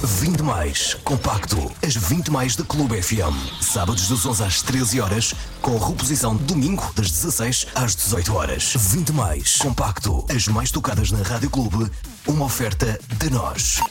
20 mais compacto, as 20 mais da Clube FM. Sábados das 11 às 13 horas, com reposição domingo das 16 às 18 horas. 20 mais compacto, as mais tocadas na Rádio Clube, uma oferta de nós.